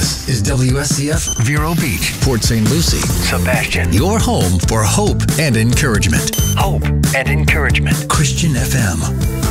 This is WSCF Vero Beach, Port St. Lucie, Sebastian. your home for hope and encouragement. Hope and encouragement. Christian FM.